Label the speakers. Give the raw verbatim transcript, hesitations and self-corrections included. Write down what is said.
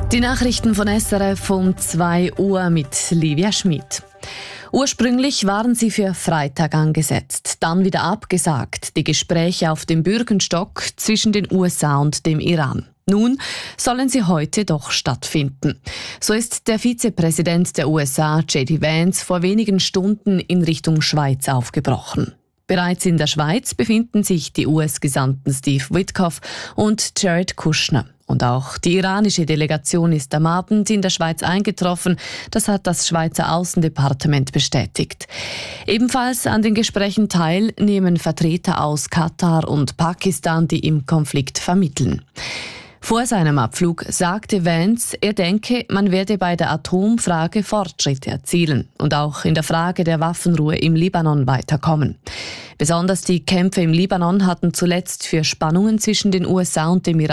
Speaker 1: Die Nachrichten von S R F um zwei Uhr mit Livia Schmid. Ursprünglich waren sie für Freitag angesetzt, dann wieder abgesagt, die Gespräche auf dem Bürgenstock zwischen den U S A und dem Iran. Nun sollen sie heute doch stattfinden. So ist der Vizepräsident der U S A, J D Vance, vor wenigen Stunden in Richtung Schweiz aufgebrochen. Bereits in der Schweiz befinden sich die U S-Gesandten Steve Witkoff und Jared Kushner. Und auch die iranische Delegation ist am Abend in der Schweiz eingetroffen. Das hat das Schweizer Außendepartement bestätigt. Ebenfalls an den Gesprächen teilnehmen Vertreter aus Katar und Pakistan, die im Konflikt vermitteln. Vor seinem Abflug sagte Vance, er denke, man werde bei der Atomfrage Fortschritte erzielen und auch in der Frage der Waffenruhe im Libanon weiterkommen. Besonders die Kämpfe im Libanon hatten zuletzt für Spannungen zwischen den U S A und dem Iran